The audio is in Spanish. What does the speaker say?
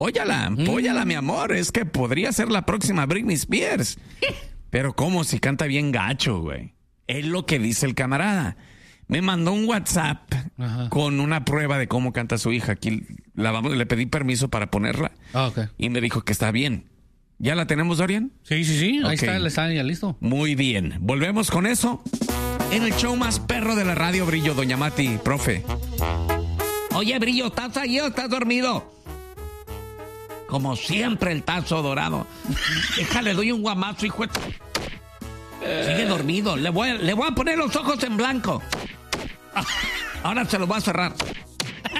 Apóyala, mi amor. Es que podría ser la próxima Britney Spears. Pero ¿cómo? Si canta bien gacho, güey. Es lo que dice el camarada. Me mandó un WhatsApp con una prueba de cómo canta su hija. Aquí le pedí permiso para ponerla. Okay. Y me dijo que está bien. ¿Ya la tenemos, Dorian? Sí. Ahí está ya listo. Muy bien. Volvemos con eso en el show más perro de la radio, Brillo. Doña Mati, profe. Oye, Brillo, ¿estás ahí o estás dormido? Como siempre, el tazo dorado. Déjale, doy un guamazo, hijo. Sigue dormido. Le voy a poner los ojos en blanco. Ahora se los voy a cerrar.